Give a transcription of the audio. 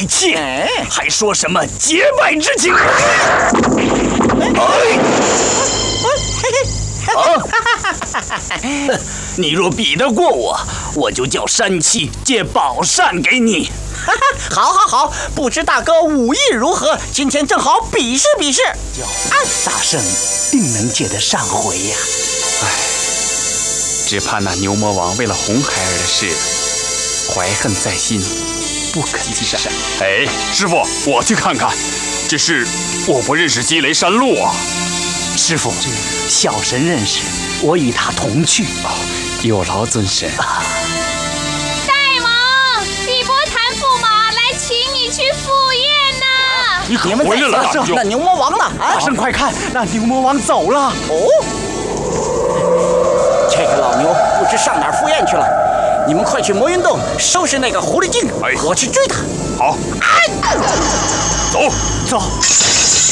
妾，还说什么结拜之情？你若比得过我，我就叫山七借宝扇给你。 好，不知大哥武艺如何？今天正好比试比试。 大圣定能借得上回呀。 只怕那牛魔王为了红孩儿的事，怀恨在心，不肯善。 哎，师傅，我去看看。只是我不认识积雷山路啊。 师傅，小神认识，我与他同去。 有劳尊神。 大王，碧波谭驸马来请你去赴宴呐！ 你可回来了，大兄。 那牛魔王呢？ 大圣快看，那牛魔王走了。 这个老牛不知上哪儿赴宴去了。你们快去魔云洞收拾那个狐狸精，我去追他。 好，走。